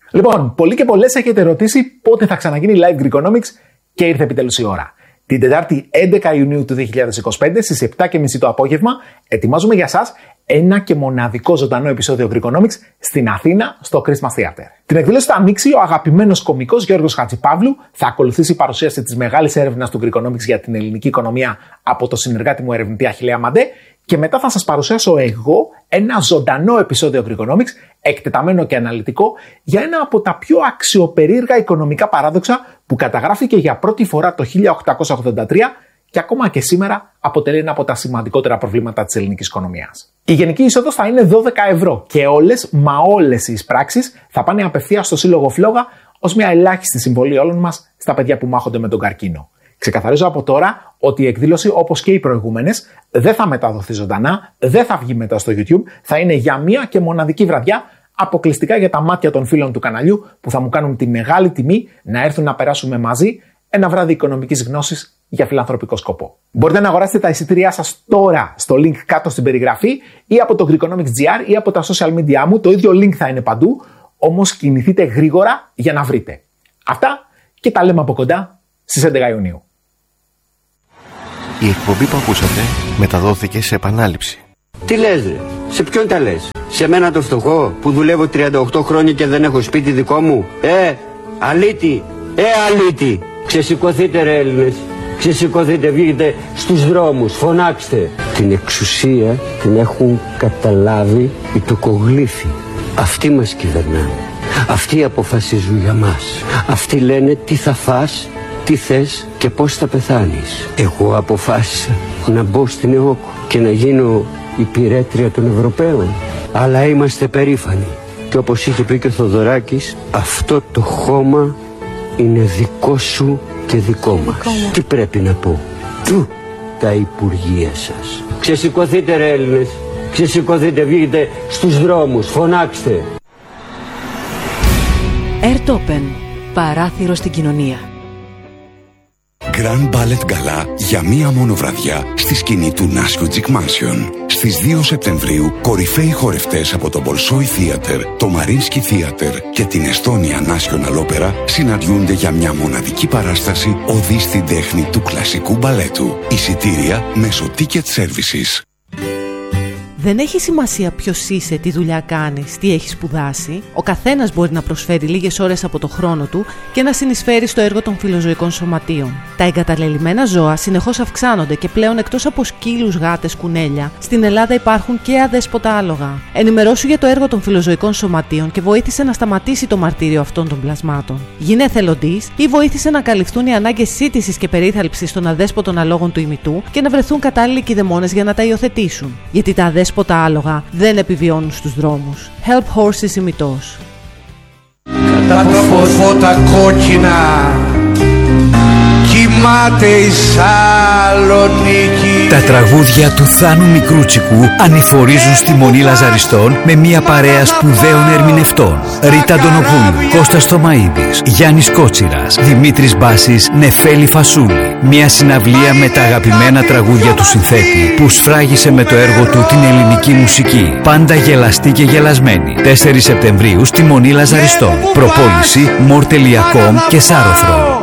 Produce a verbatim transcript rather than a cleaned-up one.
Λοιπόν, πολλοί και πολλές έχετε ρωτήσει πότε θα ξαναγίνει Live Greekonomics και ήρθε επιτέλους η ώρα. Την Τετάρτη έντεκα Ιουνίου του δύο χιλιάδες είκοσι πέντε στις επτά και μισή το απόγευμα ετοιμάζουμε για σας ένα και μοναδικό ζωντανό επεισόδιο Greekonomics στην Αθήνα στο Christmas Theater. Την εκδήλωση θα ανοίξει ο αγαπημένος κωμικός Γιώργος Χατζηπαύλου, θα ακολουθήσει η παρουσίαση της μεγάλης έρευνας του Greekonomics για την ελληνική οικονομία από το συνεργάτη μου ερευνητή Αχιλλέα Μαντέ και μετά θα σας παρουσιάσω εγώ ένα ζωντανό επεισόδιο Greekonomics, εκτεταμένο και αναλυτικό, για ένα από τα πιο αξιοπερίεργα οικονομικά παράδοξα που καταγράφηκε για πρώτη φορά το χίλια οκτακόσια ογδόντα τρία και ακόμα και σήμερα αποτελεί ένα από τα σημαντικότερα προβλήματα της ελληνικής οικονομίας. Η γενική είσοδος θα είναι δώδεκα ευρώ και όλες, μα όλες οι εισπράξεις θα πάνε απευθείας στο Σύλλογο Φλόγα ως μια ελάχιστη συμβολή όλων μας στα παιδιά που μάχονται με τον καρκίνο. Ξεκαθαρίζω από τώρα ότι η εκδήλωση, όπως και οι προηγούμενες, δεν θα μεταδοθεί ζωντανά, δεν θα βγει μετά στο YouTube, θα είναι για μία και μοναδική βραδιά, αποκλειστικά για τα μάτια των φίλων του καναλιού που θα μου κάνουν τη μεγάλη τιμή να έρθουν να περάσουμε μαζί ένα βράδυ οικονομικής γνώσης για φιλανθρωπικό σκοπό. Μπορείτε να αγοράσετε τα εισιτήριά σας τώρα στο link κάτω στην περιγραφή ή από το Greekonomics.gr ή από τα social media μου, το ίδιο link θα είναι παντού, όμως κινηθείτε γρήγορα για να βρείτε. Αυτά και τα λέμε από κοντά στις έντεκα Ιουνίου. Η εκπομπή που ακούσατε μεταδόθηκε σε επανάληψη. Τι λες ρε, σε ποιον τα λες? Σε μένα το φτωχό που δουλεύω τριάντα οκτώ χρόνια και δεν έχω σπίτι δικό μου? Ε, αλήτη, ε αλήτη. Ξεσηκωθείτε ρε Έλληνες, ξεσηκωθείτε, βγείτε στους δρόμους, φωνάξτε. Την εξουσία την έχουν καταλάβει οι τοκογλύφοι. Αυτοί μας κυβερνάνε, αυτοί αποφασίζουν για μας. Αυτοί λένε τι θα φας, τι θες και πώς θα πεθάνεις. Εγώ αποφάσισα να μπω στην ΕΟΚ και να γίνω υπηρέτρια των Ευρωπαίων. Αλλά είμαστε περήφανοι. Και όπως είχε πει και ο Θοδωράκης, αυτό το χώμα είναι δικό σου και δικό μας. Δικό τι πρέπει να πω? Του τα υπουργεία σας. Ξεσηκωθείτε ρε Έλληνες, ξεσηκωθείτε, βγείτε στους δρόμους, φωνάξτε. Airtopen, παράθυρο στην κοινωνία. Grand Ballet Gala για μία μόνο βραδιά στη σκηνή του Νάσιο Τζικ Mansion. Στις δύο Σεπτεμβρίου, κορυφαίοι χορευτές από το Bolshoi Theater, το Mariinsky Theater και την Estonia National Opera συναντιούνται για μια μοναδική παράσταση οδή στην τέχνη του κλασικού μπαλέτου. Εισιτήρια μέσω Ticket Services. Δεν έχει σημασία ποιος είσαι, τι δουλειά κάνεις, τι έχεις σπουδάσει. Ο καθένας μπορεί να προσφέρει λίγες ώρες από το χρόνο του και να συνεισφέρει στο έργο των φιλοζωικών σωματείων. Τα εγκαταλελειμμένα ζώα συνεχώς αυξάνονται και πλέον εκτός από σκύλους, γάτες, κουνέλια, στην Ελλάδα υπάρχουν και αδέσποτα άλογα. Ενημερώσου για το έργο των φιλοζωικών σωματείων και βοήθησε να σταματήσει το μαρτύριο αυτών των πλασμάτων. Γίνε εθελοντής ή βοήθησε να καλυφθούν οι ανάγκες σύντησης και περίθαλψης των αδέσποτων αλόγων του ημιτού και να βρεθούν κατάλληλοι κηδεμόνες για να τα υιοθετήσουν. Γιατί τα αδέσποτα τα άλογα δεν επιβιώνουν στους δρόμους. Help Horses ημιτός. Κατά το φώτα κόκκινα κοιμάται η Σαλονίκη. Τα τραγούδια του Θάνου Μικρούτσικου ανηφορίζουν στη Μονή Λαζαριστών με μια παρέα σπουδαίων ερμηνευτών. Ρίτα Αντωνοπούλου, Κώστας Θωμαΐδης, Γιάννης Κότσιρας, Δημήτρης Μπάσης, Νεφέλη Φασούλη. Μια συναυλία με τα αγαπημένα τραγούδια του συνθέτη που σφράγισε με το έργο του την ελληνική μουσική. Πάντα γελαστή και γελασμένη. τέσσερις Σεπτεμβρίου στη Μονή Λαζαριστών. Προπόληση More τελεία com και Σάρωθρο.